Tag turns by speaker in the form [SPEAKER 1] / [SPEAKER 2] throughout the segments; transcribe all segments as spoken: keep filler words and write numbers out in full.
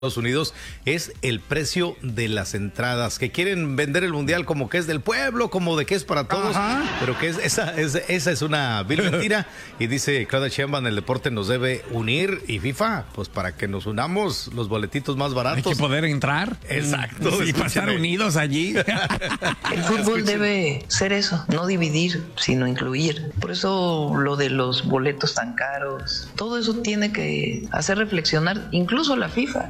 [SPEAKER 1] Estados Unidos es el precio de las entradas, que quieren vender el mundial como que es del pueblo, como de que es para todos. Ajá. Pero que es esa es esa es una vil mentira. Y dice Claudia Sheinbaum, el deporte nos debe unir, y FIFA, pues para que nos unamos, los boletitos más baratos.
[SPEAKER 2] Hay que poder entrar.
[SPEAKER 1] Exacto.
[SPEAKER 2] Y pasar unidos allí.
[SPEAKER 3] El fútbol debe ser eso, no dividir, sino incluir. Por eso lo de los boletos tan caros, todo eso tiene que hacer reflexionar incluso la FIFA.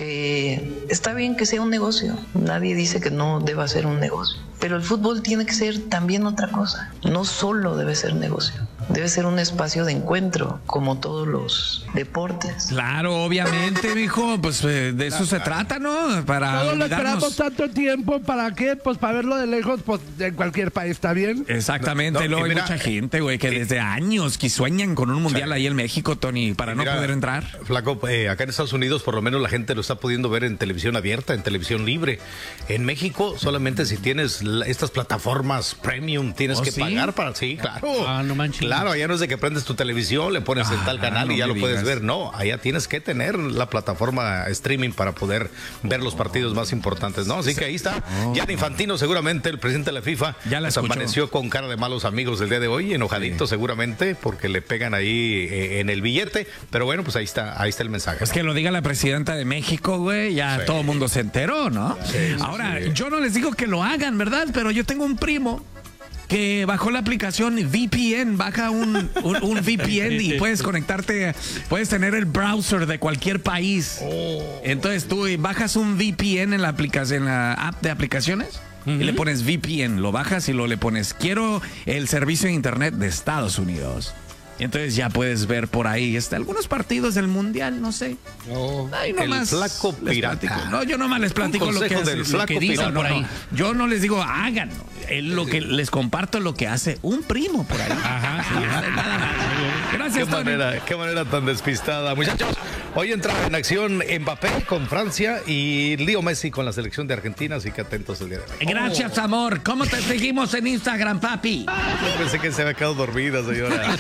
[SPEAKER 3] Porque está bien que sea un negocio, nadie dice que no deba ser un negocio, pero el fútbol tiene que ser también otra cosa, no solo debe ser negocio, debe ser un espacio de encuentro, como todos los deportes.
[SPEAKER 2] Claro, obviamente, mijo, pues eh, de eso se trata, ¿no? Para
[SPEAKER 4] Todos lo
[SPEAKER 2] olvidarnos.
[SPEAKER 4] esperamos tanto tiempo, ¿para qué? Pues para verlo de lejos, pues en cualquier país, ¿está bien?
[SPEAKER 2] Exactamente,
[SPEAKER 1] No, no,
[SPEAKER 2] luego hay
[SPEAKER 1] mira,
[SPEAKER 2] mucha gente, güey, que desde años que sueñan con un mundial sí. ahí en México, Tony, para
[SPEAKER 1] mira,
[SPEAKER 2] no poder entrar.
[SPEAKER 1] Flaco, eh, acá en Estados Unidos por lo menos la gente lo está pudiendo ver en televisión abierta, en televisión libre. En México solamente si tienes la, estas plataformas premium tienes ¿Oh, que sí? pagar para... Sí, claro.
[SPEAKER 4] Ah, no manches.
[SPEAKER 1] Claro, allá no es de que prendes tu televisión, le pones ah, el tal canal no y ya lo digas. Puedes ver. No, allá tienes que tener la plataforma streaming para poder ver los partidos más importantes, ¿no? Así que ahí está. Oh. Gianni Infantino, seguramente el presidente de la FIFA,
[SPEAKER 2] ya la
[SPEAKER 1] se amaneció con cara de malos amigos el día de hoy, enojadito sí. seguramente, porque le pegan ahí eh, en el billete. Pero bueno, pues ahí está, ahí está el mensaje.
[SPEAKER 2] Es ¿no? que lo diga la presidenta de México, güey, ya sí. todo el mundo se enteró, ¿no? Sí, Ahora, sí. yo no les digo que lo hagan, ¿verdad? Pero yo tengo un primo que bajó la aplicación V P N, baja un, un, un V P N y puedes conectarte, puedes tener el browser de cualquier país. Oh. Entonces tú bajas un V P N en la aplicación, en la app de aplicaciones. Uh-huh. Y le pones V P N, lo bajas y lo le pones, quiero el servicio de internet de Estados Unidos. Y entonces ya puedes ver por ahí este, algunos partidos del mundial, no sé.
[SPEAKER 1] No, Ay, no el más flaco pirata.
[SPEAKER 2] No, no, yo nomás les platico lo que,
[SPEAKER 1] del
[SPEAKER 2] lo
[SPEAKER 1] flaco
[SPEAKER 2] que dicen por ahí.
[SPEAKER 1] No.
[SPEAKER 2] Yo no les digo hagan, es lo que les comparto lo que hace un primo por ahí. Ajá, sí, nada más. Gracias,
[SPEAKER 1] qué
[SPEAKER 2] Tony.
[SPEAKER 1] manera, qué manera tan despistada, muchachos. Hoy entra en acción Mbappé con Francia y Leo Messi con la selección de Argentina, así que atentos el día de hoy.
[SPEAKER 2] Gracias, oh. amor. ¿Cómo te seguimos en Instagram, papi?
[SPEAKER 1] Yo pensé que se había quedado dormida, señora.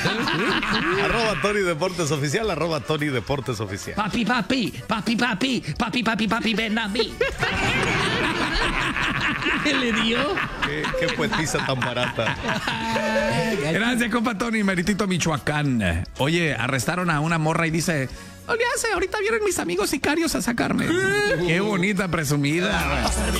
[SPEAKER 1] Arroba Tony Deportes Oficial, arroba Tony Deportes Oficial.
[SPEAKER 2] Papi, papi, papi, papi, papi, papi, papi, ven a mí. ¿Qué le dio?
[SPEAKER 1] Qué, qué poetiza tan barata.
[SPEAKER 2] Gracias, compa Tony, Meritito, Michoacán. Oye, arrestaron a una morra y dice... No le hace, ahorita vienen mis amigos sicarios a sacarme. Qué bonita presumida.